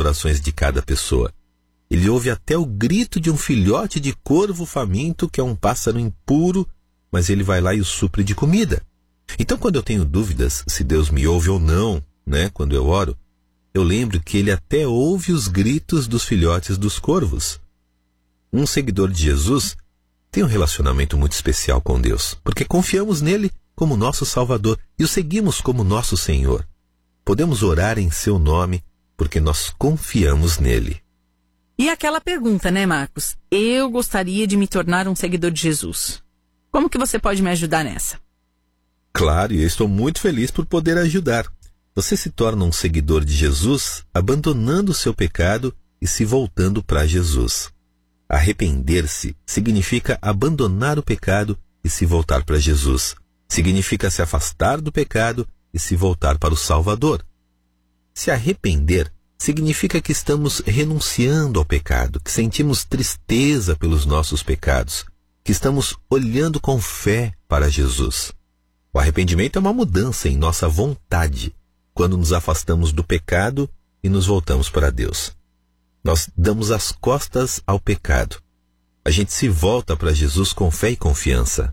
orações de cada pessoa. Ele ouve até o grito de um filhote de corvo faminto, que é um pássaro impuro, mas ele vai lá e o supre de comida. Então, quando eu tenho dúvidas se Deus me ouve ou não, quando eu oro, eu lembro que ele até ouve os gritos dos filhotes dos corvos. Um seguidor de Jesus tem um relacionamento muito especial com Deus, porque confiamos nele como nosso Salvador e o seguimos como nosso Senhor. Podemos orar em seu nome porque nós confiamos nele. E aquela pergunta, Marcos? Eu gostaria de me tornar um seguidor de Jesus. Como que você pode me ajudar nessa? Claro, e eu estou muito feliz por poder ajudar. Você se torna um seguidor de Jesus abandonando o seu pecado e se voltando para Jesus. Arrepender-se significa abandonar o pecado e se voltar para Jesus. Significa se afastar do pecado e se voltar para o Salvador. Se arrepender significa que estamos renunciando ao pecado, que sentimos tristeza pelos nossos pecados, que estamos olhando com fé para Jesus. O arrependimento é uma mudança em nossa vontade, quando nos afastamos do pecado e nos voltamos para Deus. Nós damos as costas ao pecado. A gente se volta para Jesus com fé e confiança.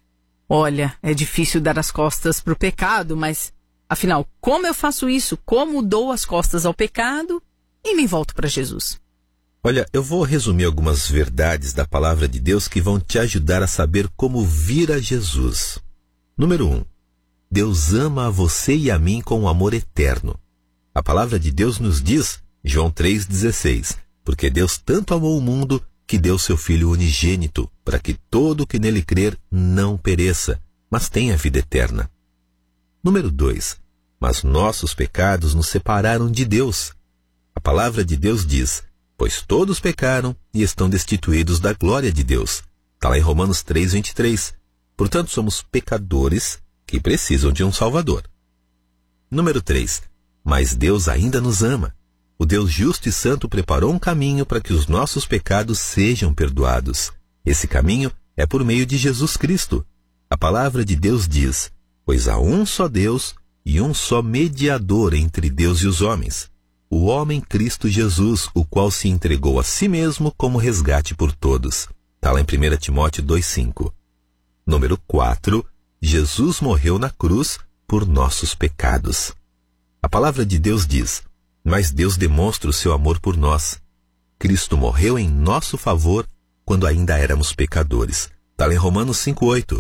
Olha, é difícil dar as costas para o pecado, mas, afinal, como eu faço isso? Como dou as costas ao pecado e me volto para Jesus? Olha, eu vou resumir algumas verdades da palavra de Deus que vão te ajudar a saber como vir a Jesus. Número 1. Deus ama a você e a mim com um amor eterno. A palavra de Deus nos diz, João 3,16, porque Deus tanto amou o mundo que deu seu Filho unigênito, para que todo o que nele crer não pereça, mas tenha vida eterna. Número 2. Mas nossos pecados nos separaram de Deus. A palavra de Deus diz, pois todos pecaram e estão destituídos da glória de Deus. Está lá em Romanos 3,23. Portanto, somos pecadores que precisam de um Salvador. Número 3. Mas Deus ainda nos ama. O Deus justo e santo preparou um caminho para que os nossos pecados sejam perdoados. Esse caminho é por meio de Jesus Cristo. A palavra de Deus diz, pois há um só Deus e um só mediador entre Deus e os homens, o homem Cristo Jesus, o qual se entregou a si mesmo como resgate por todos. Está lá em 1 Timóteo 2,5. Número 4. Jesus morreu na cruz por nossos pecados. A palavra de Deus diz, mas Deus demonstra o seu amor por nós. Cristo morreu em nosso favor quando ainda éramos pecadores. Está lá em Romanos 5,8.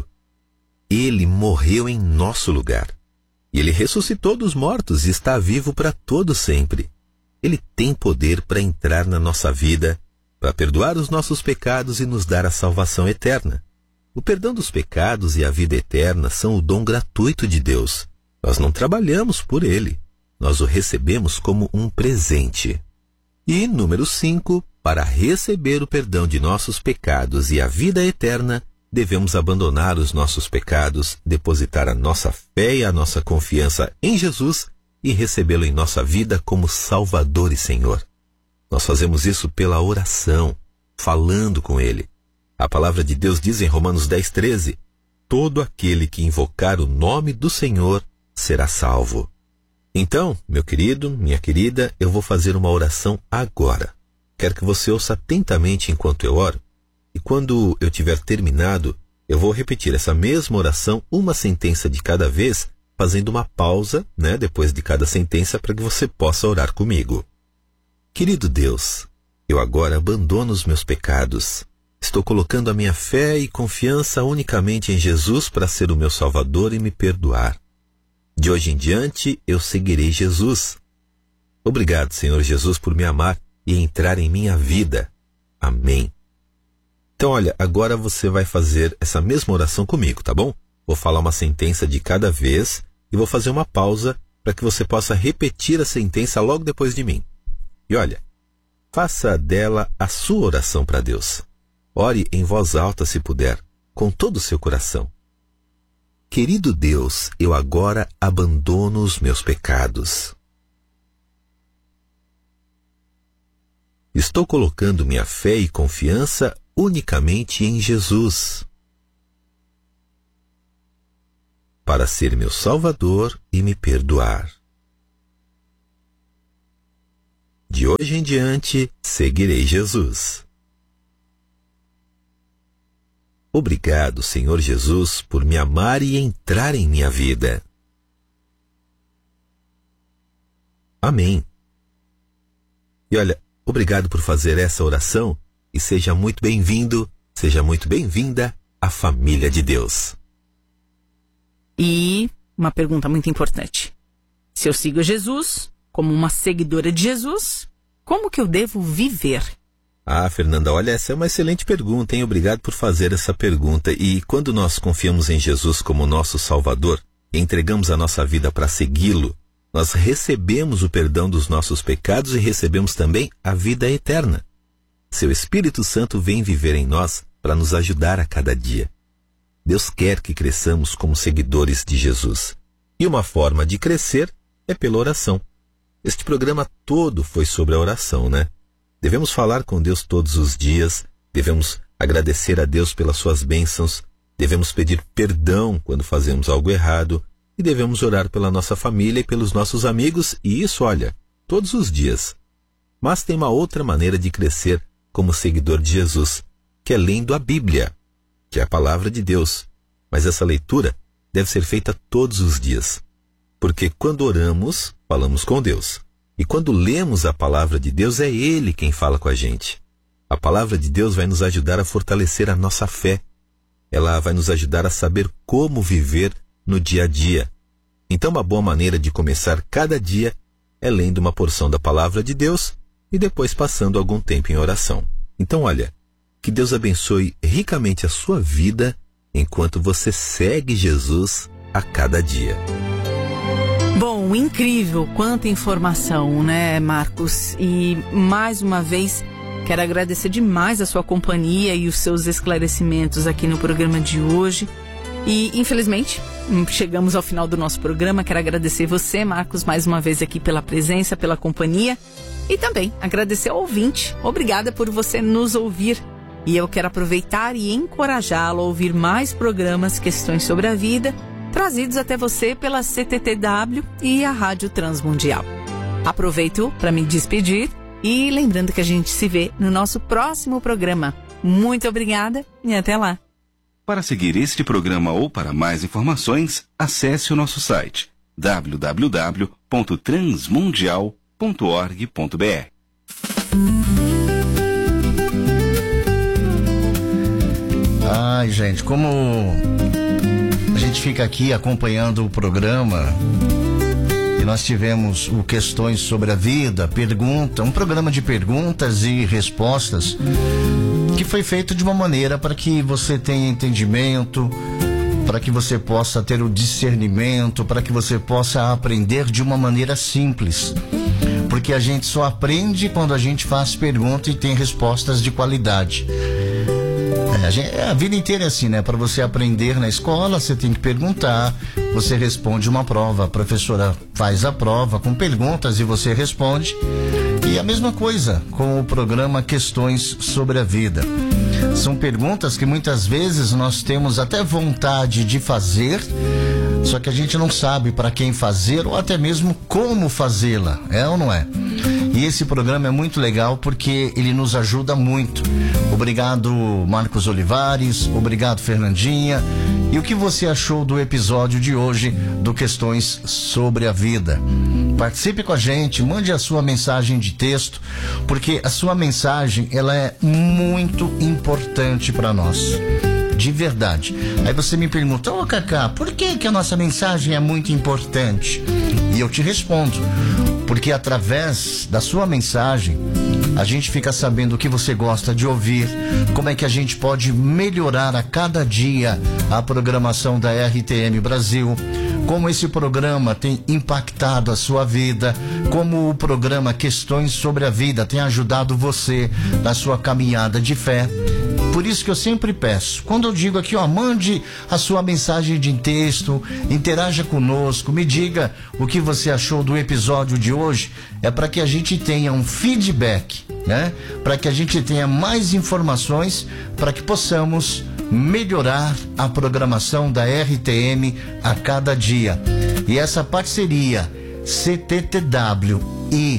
Ele morreu em nosso lugar. E ele ressuscitou dos mortos e está vivo para todo sempre. Ele tem poder para entrar na nossa vida, para perdoar os nossos pecados e nos dar a salvação eterna. O perdão dos pecados e a vida eterna são o dom gratuito de Deus. Nós não trabalhamos por ele. Nós o recebemos como um presente. E, número 5, para receber o perdão de nossos pecados e a vida eterna, devemos abandonar os nossos pecados, depositar a nossa fé e a nossa confiança em Jesus e recebê-lo em nossa vida como Salvador e Senhor. Nós fazemos isso pela oração, falando com Ele. A palavra de Deus diz em Romanos 10,13, todo aquele que invocar o nome do Senhor será salvo. Então, meu querido, minha querida, eu vou fazer uma oração agora. Quero que você ouça atentamente enquanto eu oro. E quando eu tiver terminado, eu vou repetir essa mesma oração, uma sentença de cada vez, fazendo uma pausa, depois de cada sentença, para que você possa orar comigo. Querido Deus, eu agora abandono os meus pecados. Estou colocando a minha fé e confiança unicamente em Jesus para ser o meu Salvador e me perdoar. De hoje em diante, eu seguirei Jesus. Obrigado, Senhor Jesus, por me amar e entrar em minha vida. Amém. Então, olha, agora você vai fazer essa mesma oração comigo, tá bom? Vou falar uma sentença de cada vez e vou fazer uma pausa para que você possa repetir a sentença logo depois de mim. E olha, faça dela a sua oração para Deus. Ore em voz alta se puder, com todo o seu coração. Querido Deus, eu agora abandono os meus pecados. Estou colocando minha fé e confiança unicamente em Jesus, para ser meu Salvador e me perdoar. De hoje em diante, seguirei Jesus. Obrigado, Senhor Jesus, por me amar e entrar em minha vida. Amém. E olha, obrigado por fazer essa oração e seja muito bem-vindo, seja muito bem-vinda à família de Deus. E uma pergunta muito importante. Se eu sigo Jesus, como uma seguidora de Jesus, como que eu devo viver? Ah, Fernanda, olha, essa é uma excelente pergunta, hein? Obrigado por fazer essa pergunta. E quando nós confiamos em Jesus como nosso Salvador e entregamos a nossa vida para segui-lo, nós recebemos o perdão dos nossos pecados e recebemos também a vida eterna. Seu Espírito Santo vem viver em nós para nos ajudar a cada dia. Deus quer que cresçamos como seguidores de Jesus. E uma forma de crescer é pela oração. Este programa todo foi sobre a oração, né? Devemos falar com Deus todos os dias, devemos agradecer a Deus pelas suas bênçãos, devemos pedir perdão quando fazemos algo errado e devemos orar pela nossa família e pelos nossos amigos, e isso, olha, todos os dias. Mas tem uma outra maneira de crescer como seguidor de Jesus, que é lendo a Bíblia, que é a palavra de Deus. Mas essa leitura deve ser feita todos os dias, porque quando oramos, falamos com Deus. E quando lemos a palavra de Deus, é Ele quem fala com a gente. A palavra de Deus vai nos ajudar a fortalecer a nossa fé. Ela vai nos ajudar a saber como viver no dia a dia. Então, uma boa maneira de começar cada dia é lendo uma porção da palavra de Deus e depois passando algum tempo em oração. Então, olha, que Deus abençoe ricamente a sua vida enquanto você segue Jesus a cada dia. Bom, incrível, quanta informação, né, Marcos? E mais uma vez, quero agradecer demais a sua companhia e os seus esclarecimentos aqui no programa de hoje. E, infelizmente, chegamos ao final do nosso programa. Quero agradecer você, Marcos, mais uma vez aqui pela presença, pela companhia. E também agradecer ao ouvinte. Obrigada por você nos ouvir. E eu quero aproveitar e encorajá-lo a ouvir mais programas Questões sobre a Vida, trazidos até você pela CTTW e a Rádio Transmundial. Aproveito para me despedir e lembrando que a gente se vê no nosso próximo programa. Muito obrigada e até lá. Para seguir este programa ou para mais informações, acesse o nosso site www.transmundial.org.br. Ai, gente, como a gente fica aqui acompanhando o programa e nós tivemos o Questões sobre a Vida, um programa de perguntas e respostas que foi feito de uma maneira para que você tenha entendimento, para que você possa ter o discernimento, para que você possa aprender de uma maneira simples. Porque a gente só aprende quando a gente faz pergunta e tem respostas de qualidade. A vida inteira é assim, né? Para você aprender na escola, você tem que perguntar, você responde uma prova, a professora faz a prova com perguntas e você responde. E a mesma coisa com o programa Questões sobre a Vida. São perguntas que muitas vezes nós temos até vontade de fazer, só que a gente não sabe para quem fazer ou até mesmo como fazê-la, é ou não é? E esse programa é muito legal porque ele nos ajuda muito. Obrigado, Marcos Olivares, obrigado, Fernandinha. E o que você achou do episódio de hoje do Questões sobre a Vida? Participe com a gente, mande a sua mensagem de texto, porque a sua mensagem ela é muito importante para nós. De verdade. Aí você me pergunta, Cacá, por que a nossa mensagem é muito importante? E eu te respondo, porque através da sua mensagem, a gente fica sabendo o que você gosta de ouvir, como é que a gente pode melhorar a cada dia a programação da RTM Brasil, como esse programa tem impactado a sua vida, como o programa Questões sobre a Vida tem ajudado você na sua caminhada de fé. Por isso que eu sempre peço, quando eu digo aqui, mande a sua mensagem de texto, interaja conosco, me diga o que você achou do episódio de hoje, é para que a gente tenha um feedback, né? Para que a gente tenha mais informações, para que possamos melhorar a programação da RTM a cada dia. E essa parceria CTTW e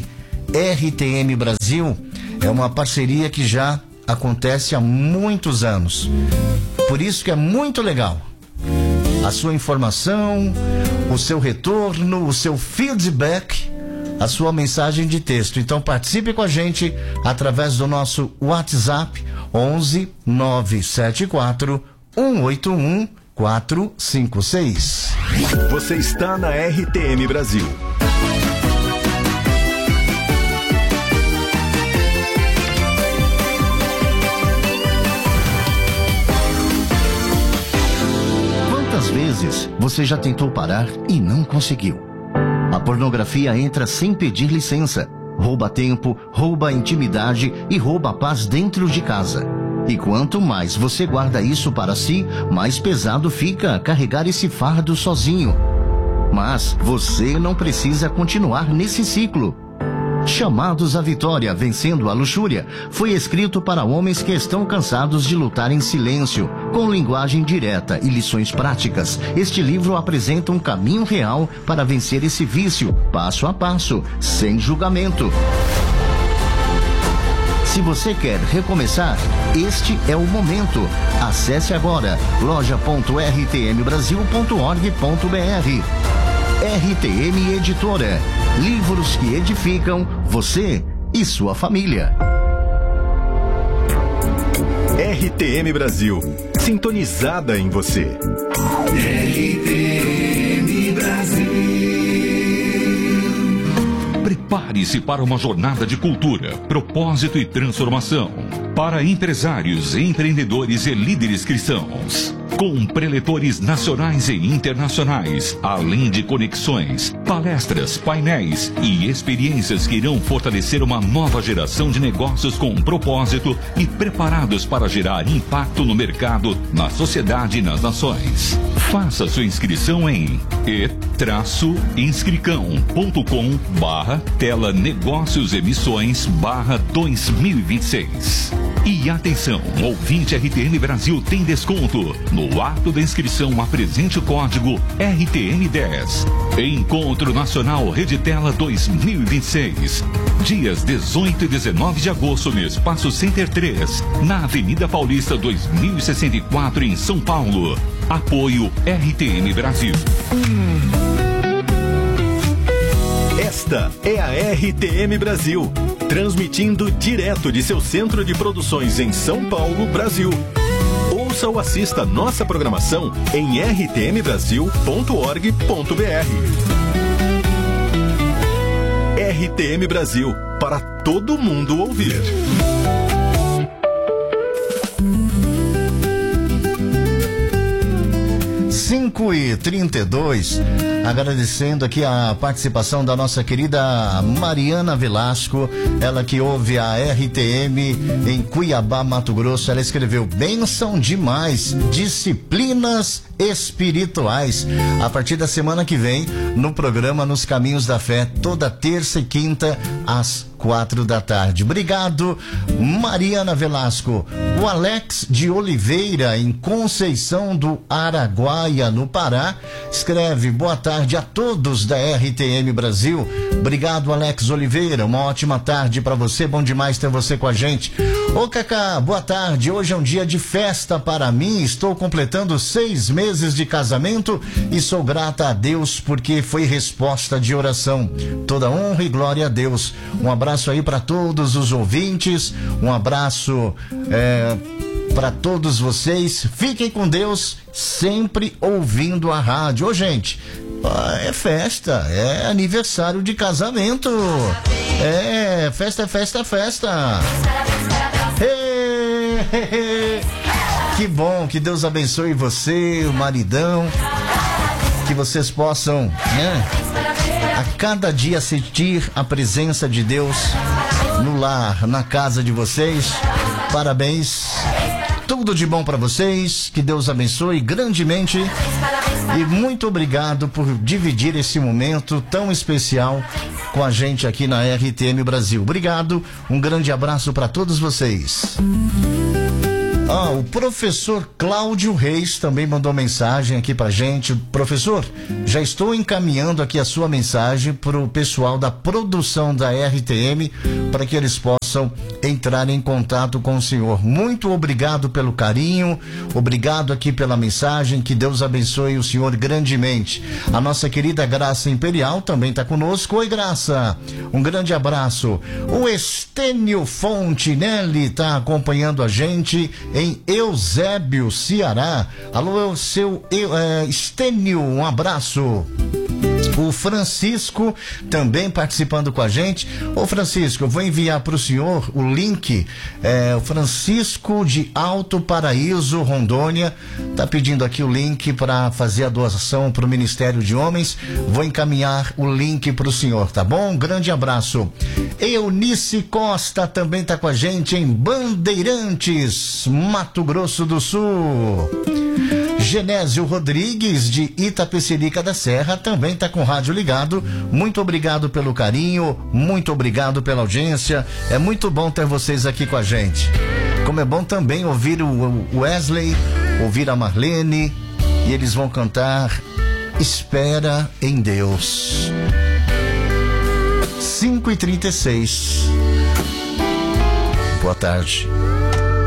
RTM Brasil é uma parceria que já acontece há muitos anos. Por isso que é muito legal a sua informação, o seu retorno, o seu feedback, a sua mensagem de texto. Então participe com a gente através do nosso WhatsApp 11 974 181 456. Você está na RTM Brasil. Quantas vezes você já tentou parar e não conseguiu? A pornografia entra sem pedir licença, rouba tempo, rouba intimidade e rouba a paz dentro de casa. E quanto mais você guarda isso para si, mais pesado fica carregar esse fardo sozinho. Mas você não precisa continuar nesse ciclo. Chamados à Vitória, Vencendo a Luxúria, foi escrito para homens que estão cansados de lutar em silêncio, com linguagem direta e lições práticas. Este livro apresenta um caminho real para vencer esse vício, passo a passo, sem julgamento. Se você quer recomeçar, este é o momento. Acesse agora loja.rtmbrasil.org.br. RTM Editora. Livros que edificam você e sua família. RTM Brasil. Sintonizada em você. RTM Brasil. Prepare-se para uma jornada de cultura, propósito e transformação. Para empresários, empreendedores e líderes cristãos. Com preletores nacionais e internacionais, além de conexões, palestras, painéis e experiências que irão fortalecer uma nova geração de negócios com propósito e preparados para gerar impacto no mercado, na sociedade e nas nações. Faça sua inscrição em e-inscricão.com/tela negócios emissões /2026. E atenção, ouvinte RTM Brasil tem desconto. No ato da inscrição, apresente o código RTM10. Encontro Nacional Reditela 2026. Dias 18 e 19 de agosto no Espaço Center 3, na Avenida Paulista 2064, em São Paulo. Apoio RTM Brasil. Esta é a RTM Brasil, transmitindo direto de seu centro de produções em São Paulo, Brasil. Ouça ou assista nossa programação em rtmbrasil.org.br. RTM Brasil, para todo mundo ouvir. 5h32, agradecendo aqui a participação da nossa querida Mariana Velasco, ela que ouve a RTM em Cuiabá, Mato Grosso. Ela escreveu: bênção demais, disciplinas espirituais. A partir da semana que vem, no programa Nos Caminhos da Fé, toda terça e quinta, às 4 da tarde. Obrigado, Mariana Velasco. O Alex de Oliveira, em Conceição do Araguaia, no Pará, escreve: boa tarde a todos da RTM Brasil. Obrigado, Alex Oliveira. Uma ótima tarde para você. Bom demais ter você com a gente. Ô Cacá, boa tarde. Hoje é um dia de festa para mim. Estou completando 6 meses de casamento e sou grata a Deus porque foi resposta de oração. Toda honra e glória a Deus. Um abraço aí para todos os ouvintes. Um abraço para todos vocês. Fiquem com Deus, sempre ouvindo a rádio. Ô, gente, é festa, é aniversário de casamento. É festa, festa, festa. Que bom, que Deus abençoe você, o maridão, que vocês possam, a cada dia sentir a presença de Deus no lar, na casa de vocês. Parabéns, tudo de bom para vocês, que Deus abençoe grandemente e muito obrigado por dividir esse momento tão especial com a gente aqui na RTM Brasil. Obrigado, um grande abraço para todos vocês. O professor Cláudio Reis também mandou mensagem aqui pra gente. Professor, já estou encaminhando aqui a sua mensagem pro pessoal da produção da RTM para que eles possam entrar em contato com o senhor. Muito obrigado pelo carinho, obrigado aqui pela mensagem, que Deus abençoe o senhor grandemente. A nossa querida Graça Imperial também está conosco. Oi, Graça, um grande abraço. O Estênio Fontinelli está acompanhando a gente em Eusébio, Ceará. Alô, seu Estênio, um abraço. O Francisco também participando com a gente. Ô Francisco, eu vou enviar para o senhor o link. O Francisco de Alto Paraíso, Rondônia, tá pedindo aqui o link para fazer a doação para o Ministério de Homens. Vou encaminhar o link para o senhor, tá bom? Um grande abraço. Eunice Costa também tá com a gente em Bandeirantes, Mato Grosso do Sul. Genésio Rodrigues, de Itapecerica da Serra, também está com o rádio ligado. Muito obrigado pelo carinho, muito obrigado pela audiência. É muito bom ter vocês aqui com a gente. Como é bom também ouvir o Wesley, ouvir a Marlene, e eles vão cantar Espera em Deus. 5h36. Boa tarde.